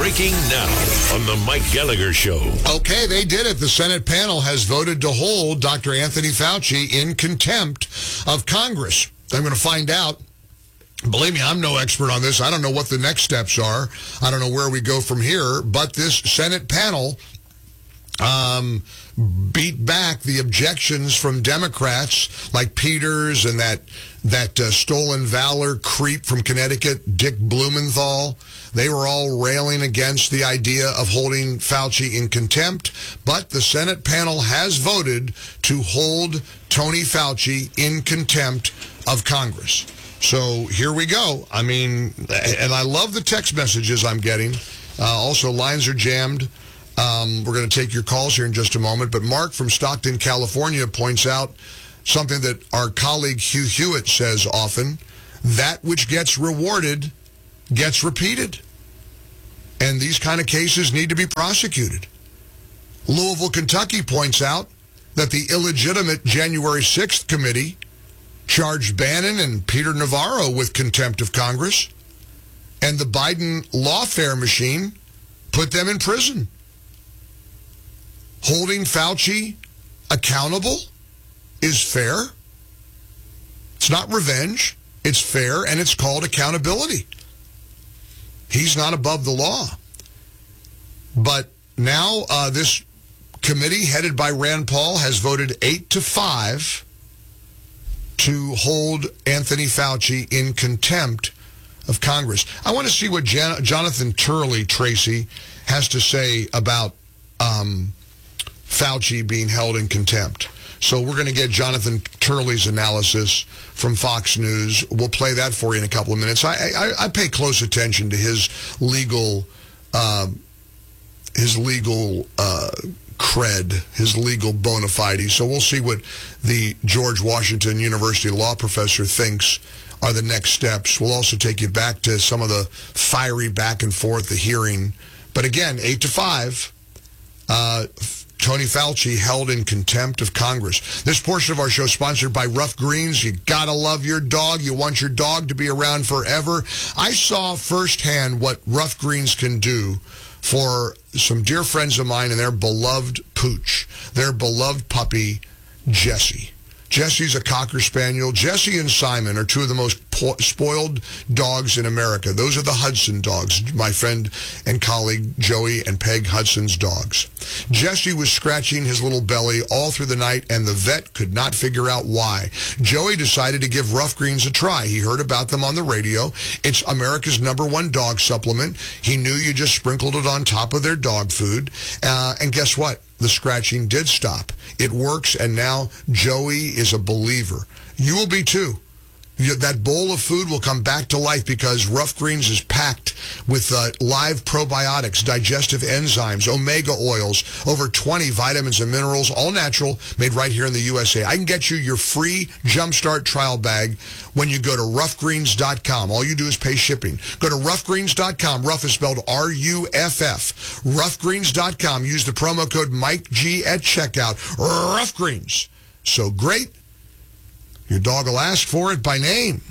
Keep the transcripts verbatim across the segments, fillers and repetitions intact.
Breaking now on the Mike Gallagher Show. Okay, they did it. The Senate panel has voted to hold Doctor Anthony Fauci in contempt of Congress. I'm going to find out. Believe me, I'm no expert on this. I don't know what the next steps are. I don't know where we go from here. But this Senate panel um, beat back the objections from Democrats like Peters and that that uh, stolen valor creep from Connecticut, Dick Blumenthal. They were all railing against the idea of holding Fauci in contempt, but the Senate panel has voted to hold Tony Fauci in contempt of Congress. So here we go. I mean, and I love the text messages I'm getting. Uh, also, lines are jammed. Um, we're going to take your calls here in just a moment. But Mark from Stockton, California points out something that our colleague Hugh Hewitt says often: that which gets rewarded gets repeated. And these kind of cases need to be prosecuted. Louisville, Kentucky points out that the illegitimate January sixth committee charged Bannon and Peter Navarro with contempt of Congress, and the Biden lawfare machine put them in prison. Holding Fauci accountable is fair. It's not revenge. It's fair, and it's called accountability. He's not above the law. But now uh, this committee headed by Rand Paul has voted eight to five to hold Anthony Fauci in contempt of Congress. I want to see what Jan- Jonathan Turley, Tracy, has to say about um, Fauci being held in contempt. So we're going to get Jonathan Turley's analysis from Fox News. We'll play that for you in a couple of minutes. I I, I pay close attention to his legal, uh, his legal uh, cred, his legal bona fides. So we'll see what the George Washington University law professor thinks are the next steps. We'll also take you back to some of the fiery back and forth, the hearing. But again, eight to five. Uh, Tony Fauci held in contempt of Congress. This portion of our show is sponsored by Rough Greens. You gotta love your dog. You want your dog to be around forever. I saw firsthand what Rough Greens can do for some dear friends of mine and their beloved pooch, their beloved puppy, Jessie. Jessie's a Cocker Spaniel. Jessie and Simon are two of the most po- spoiled dogs in America. Those are the Hudson dogs, my friend and colleague Joey and Peg Hudson's dogs. Jessie was scratching his little belly all through the night, and the vet could not figure out why. Joey decided to give Rough Greens a try. He heard about them on the radio. It's America's number one dog supplement. He knew you just sprinkled it on top of their dog food. Uh, and guess what? The scratching did stop. It works, and now Joey is a believer. You will be too. You, that bowl of food will come back to life because Rough Greens is packed with uh, live probiotics, digestive enzymes, omega oils, over twenty vitamins and minerals, all natural, made right here in the U S A. I can get you your free Jumpstart trial bag when you go to rough greens dot com. All you do is pay shipping. Go to rough greens dot com. Rough is spelled R U F F. rough greens dot com. Use the promo code Mike G at checkout. Rough Greens. So great. Your dog will ask for it by name.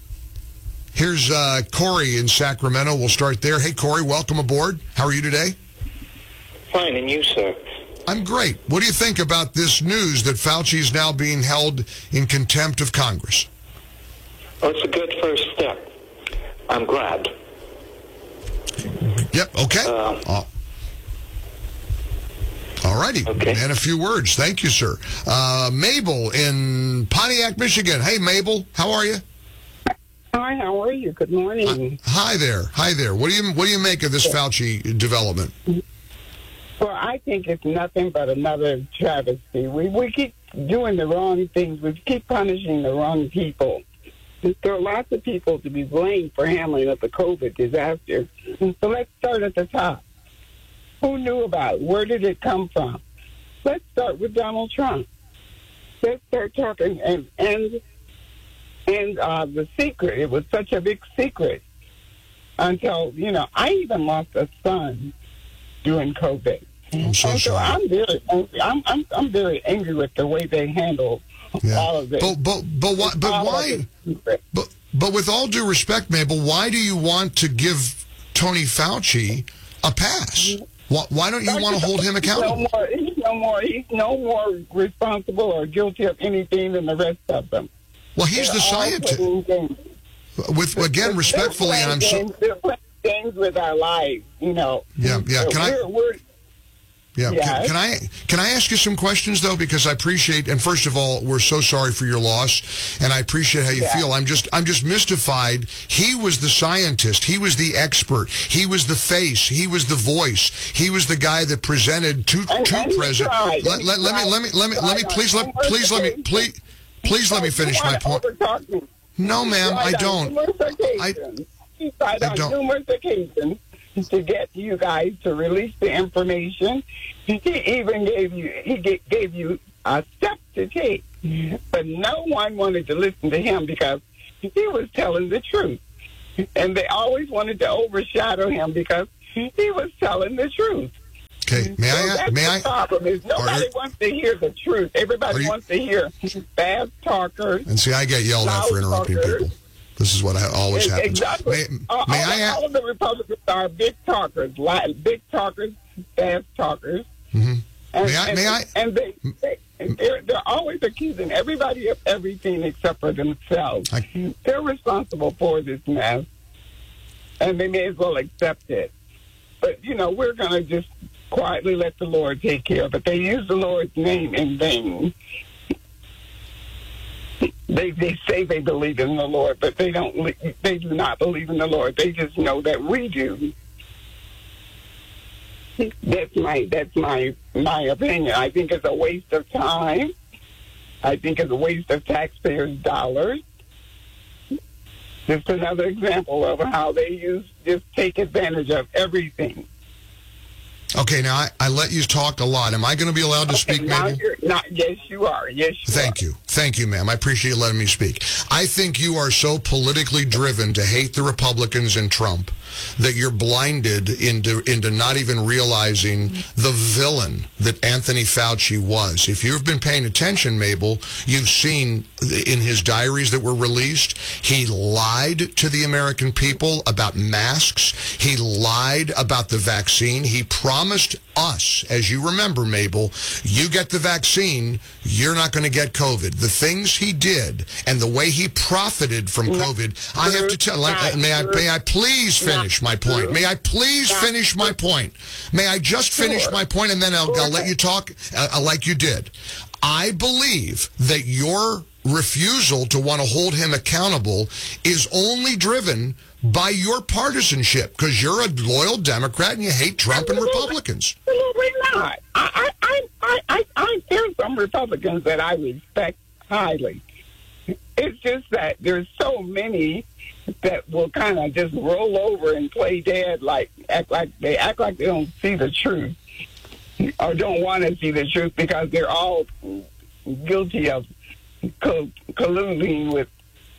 Here's uh, Corey in Sacramento. We'll start there. Hey, Corey, welcome aboard. How are you today? Fine, and you, sir? I'm great. What do you think about this news that Fauci is now being held in contempt of Congress? Well, it's a good first step. I'm glad. Yep, okay. Uh, uh, all righty. Okay. And a few words. Thank you, sir. Uh, Mabel in Pontiac, Michigan. Hey, Mabel. How are you? Hi, how are you? Good morning. Uh, hi there. Hi there. What do you What do you make of this Fauci development? Well, I think it's nothing but another travesty. We we keep doing the wrong things. We keep punishing the wrong people. There are lots of people to be blamed for handling of the COVID disaster. So let's start at the top. Who knew about it? Where did it come from? Let's start with Donald Trump. Let's start talking and and and uh, the secret. It was such a big secret until, you know, I even lost a son during COVID. I'm so and so sorry. I'm very angry. I'm, I'm I'm very angry with the way they handled Yeah. all of this. But but but why? But All why? of it. But but with all due respect, Mabel, why do you want to give Tony Fauci a pass? Why, why don't you want to hold him accountable? No more, he's no more. He's no more responsible or guilty of anything than the rest of them. Well, he's They're the scientist. With again, respectfully, and I'm so. They're playing games with our lives, you know. Yeah, yeah. Can we're, I? We're, Yeah. Yes. Can, can I can I ask you some questions though? Because I appreciate, and first of all, we're so sorry for your loss, and I appreciate how you Yeah. feel. I'm just I'm just mystified. He was the scientist. He was the expert. He was the face. He was the voice. He was the guy that presented to And- to and he president. tried. Let, He let, let me let me let me let me tried. please let please let me please please let me finish my point. point. No, ma'am, I don't. I He tried I on don't. numerous occasions to get you guys to release the information. He even gave you he ga- gave you a step to take, but no one wanted to listen to him because he was telling the truth, and they always wanted to overshadow him because he was telling the truth. Okay, may So I that's may the I problem is nobody are- wants to hear the truth. Everybody Are you- wants to hear fast talkers. and see I get yelled at for interrupting Loud people. This is what I, always happens. Exactly. May, all, may all, I all of the Republicans are big talkers, li- big talkers, fast talkers. Mhm. And, May I- and, may I- And they, they, they're, they're always accusing everybody of everything except for themselves. I- They're responsible for this mess, and they may as well accept it. But, you know, we're going to just quietly let the Lord take care of it. They use the Lord's name in vain. They they say they believe in the Lord, but they don't. li- They do not believe in the Lord. They just know that we do. That's my that's my my opinion. I think it's a waste of time. I think it's a waste of taxpayers' dollars. Just another example of how they use just take advantage of everything. Okay, now I, I let you talk a lot. Am I going to be allowed to Okay, speak, now Mabel? you're not. Yes, you are. Yes, you Thank are. you. Thank you, ma'am. I appreciate you letting me speak. I think you are so politically driven to hate the Republicans and Trump that you're blinded into into not even realizing the villain that Anthony Fauci was. If you've been paying attention, Mabel, you've seen in his diaries that were released, he lied to the American people about masks. He lied about the vaccine. He promised us, as you remember, Mabel, you get the vaccine, you're not going to get COVID. The things he did and the way he profited from COVID, I have to tell, let- may I, may I please finish my point? May I please finish my point? May I just finish my point and then I'll, I'll let you talk uh, like you did. I believe that your refusal to want to hold him accountable is only driven by your partisanship because you're a loyal Democrat and you hate Trump and Republicans. Absolutely not. I, I, I, I, I, there's some Republicans that I respect highly. It's just that there's so many that will kind of just roll over and play dead, like act like they act like they don't see the truth or don't want to see the truth because they're all guilty of co- colluding with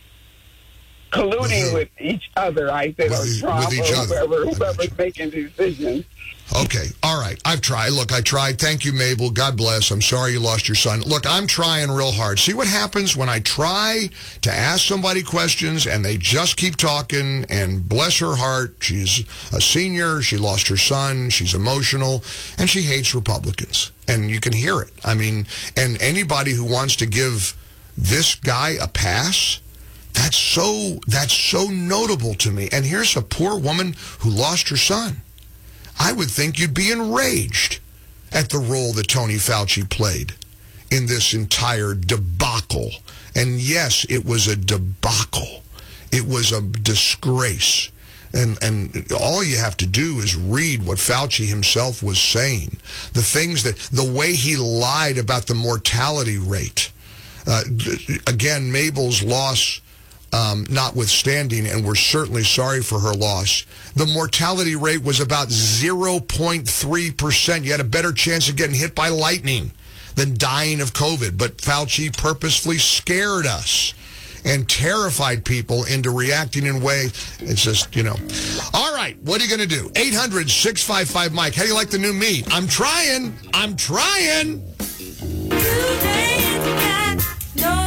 colluding with each other. I said, With or e- Trump with each or other. whoever, I whoever's gotcha. making decisions. Okay, all right. I've tried. Look, I tried. Thank you, Mabel. God bless. I'm sorry you lost your son. Look, I'm trying real hard. See what happens when I try to ask somebody questions and they just keep talking, and bless her heart, she's a senior, she lost her son, she's emotional, and she hates Republicans. And you can hear it. I mean, and anybody who wants to give this guy a pass, that's so that's so notable to me. And here's a poor woman who lost her son. I would think you'd be enraged at the role that Tony Fauci played in this entire debacle. And yes, it was a debacle. It was a disgrace. And and all you have to do is read what Fauci himself was saying. The things that, the way he lied about the mortality rate. Uh, again, Mabel's loss Um, notwithstanding, and we're certainly sorry for her loss, the mortality rate was about zero point three percent. You had a better chance of getting hit by lightning than dying of COVID. But Fauci purposefully scared us and terrified people into reacting in ways. It's just, you know. All right, what are you going to do? eight hundred, six five five, Mike. How do you like the new meat? I'm trying. I'm trying.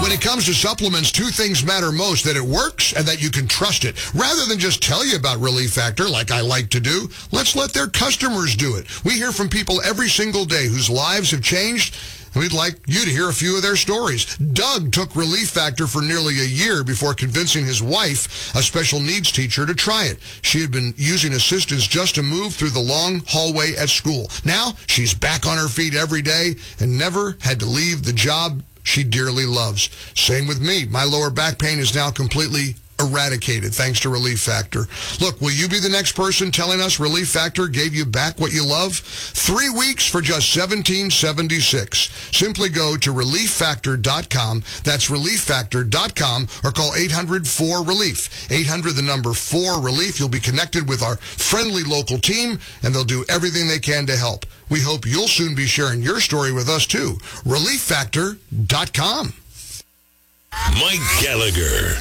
When it comes to supplements, two things matter most: that it works and that you can trust it. Rather than just tell you about Relief Factor like I like to do, let's let their customers do it. We hear from people every single day whose lives have changed, and we'd like you to hear a few of their stories. Doug took Relief Factor for nearly a year before convincing his wife, a special needs teacher, to try it. She had been using assistance just to move through the long hallway at school. Now she's back on her feet every day and never had to leave the job she dearly loves. Same with me. My lower back pain is now completely eradicated thanks to Relief Factor. Look, will you be the next person telling us Relief Factor gave you back what you love? Three weeks for just seventeen seventy-six. Simply go to relief factor dot com. That's relief factor dot com, or call eight hundred four relief. eight hundred, the number four relief. You'll be connected with our friendly local team, and they'll do everything they can to help. We hope you'll soon be sharing your story with us too. relief factor dot com. Mike Gallagher.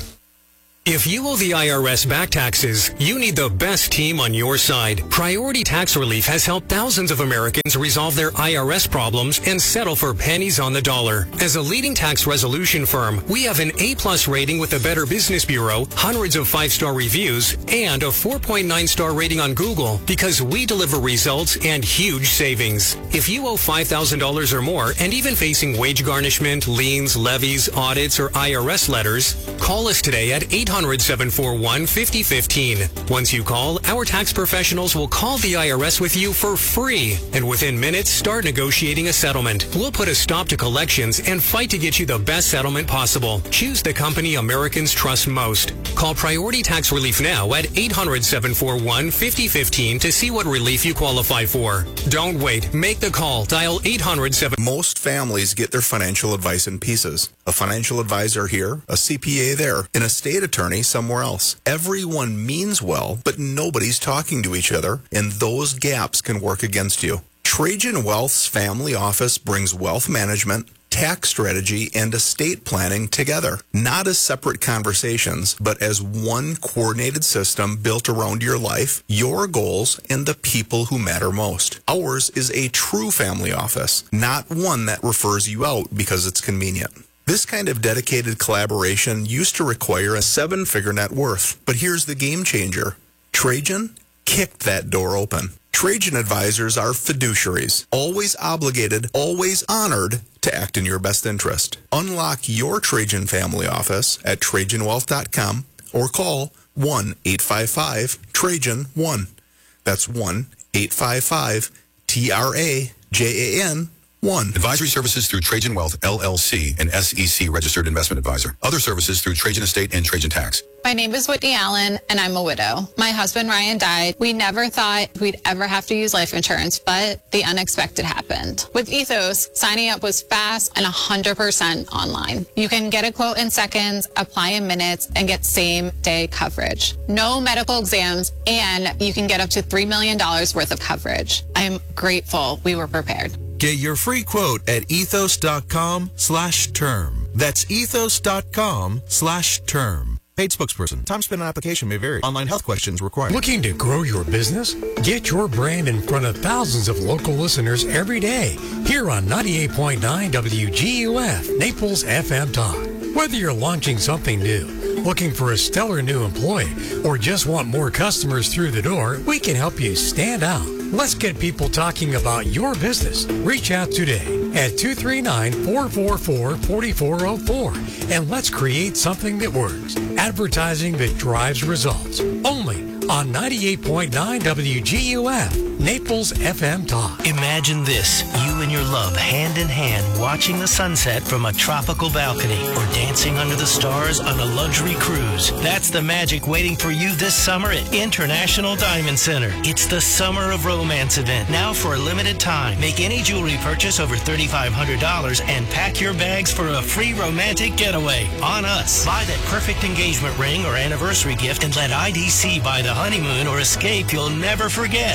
If you owe the I R S back taxes, you need the best team on your side. Priority Tax Relief has helped thousands of Americans resolve their I R S problems and settle for pennies on the dollar. As a leading tax resolution firm, we have an A-plus rating with the Better Business Bureau, hundreds of five-star reviews, and a four point nine star rating on Google because we deliver results and huge savings. If you owe five thousand dollars or more and even facing wage garnishment, liens, levies, audits, or I R S letters, call us today at eight hundred, seven four one, five oh one five. Once you call, our tax professionals will call the I R S with you for free, and within minutes start negotiating a settlement. We'll put a stop to collections and fight to get you the best settlement possible. Choose the company Americans trust most. Call Priority Tax Relief now at eight hundred, seven four one, five oh one five to see what relief you qualify for. Don't wait. Make the call. Dial eight hundred, seven... Most families get their financial advice in pieces. A financial advisor here, a C P A there, an estate attorney somewhere else. Everyone means well, but nobody's talking to each other, and those gaps can work against you. Trajan Wealth's family office brings wealth management, tax strategy, and estate planning together, not as separate conversations, but as one coordinated system built around your life, your goals, and the people who matter most. Ours is a true family office, not one that refers you out because it's convenient. This kind of dedicated collaboration used to require a seven-figure net worth, but here's the game changer. Trajan kicked that door open. Trajan advisors are fiduciaries, always obligated, always honored to act in your best interest. Unlock your Trajan family office at trajan wealth dot com or call one eight five five Trajan one. That's one eight five five T R A J A N one. Advisory services through Trajan Wealth, L L C, an S E C registered investment advisor. Other services through Trajan Estate and Trajan Tax. My name is Whitney Allen, and I'm a widow. My husband, Ryan, died. We never thought we'd ever have to use life insurance, but the unexpected happened. With Ethos, signing up was fast and one hundred percent online. You can get a quote in seconds, apply in minutes, and get same-day coverage. No medical exams, and you can get up to three million dollars worth of coverage. I'm grateful we were prepared. Get your free quote at ethos.com slash term. That's ethos.com slash term. Paid spokesperson. Time spent on application may vary. Online health questions required. Looking to grow your business? Get your brand in front of thousands of local listeners every day here on ninety-eight point nine W G U F, Naples F M Talk. Whether you're launching something new, looking for a stellar new employee, or just want more customers through the door, we can help you stand out. Let's get people talking about your business. Reach out today at two three nine, four four four, four four zero four and let's create something that works. Advertising that drives results. Only on ninety-eight point nine W G U F, Naples F M Talk. Imagine this, you and your love hand in hand watching the sunset from a tropical balcony or dancing under the stars on a luxury cruise. That's the magic waiting for you this summer at International Diamond Center. It's the Summer of Romance event, now for a limited time. Make any jewelry purchase over three thousand five hundred dollars and pack your bags for a free romantic getaway on us. Buy that perfect engagement ring or anniversary gift and let I D C buy the honeymoon or escape you'll never forget. Here's how it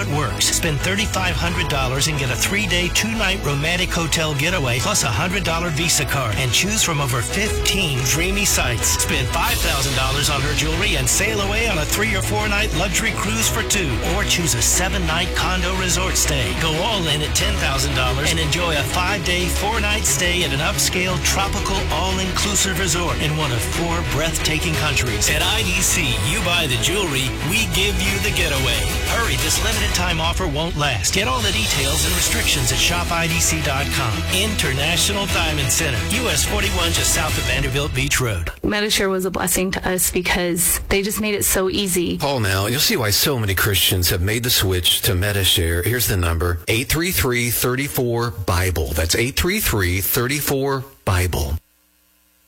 it works. Spend three thousand five hundred dollars and get a three-day, two-night romantic hotel getaway plus a one hundred dollars Visa card and choose from over fifteen dreamy sites. Spend five thousand dollars on her jewelry and sail away on a three- or four-night luxury cruise for two. Or choose a seven-night condo resort stay. Go all in at ten thousand dollars and enjoy a five-day, four-night stay at an upscale, tropical, all-inclusive resort in one of four breathtaking countries. At I D C, you buy the jewelry, we give you the getaway. Hurry, this limited time offer won't last. Get all the details and restrictions at shop I D C dot com. International Diamond Center, U S forty-one, just south of Vanderbilt Beach Road. Medishare was a blessing to us because they just made it so easy. Call now. You'll see why so many Christians have made the switch to Medishare. Here's the number, eight three three, three four, Bible. That's eight three three, three four, Bible.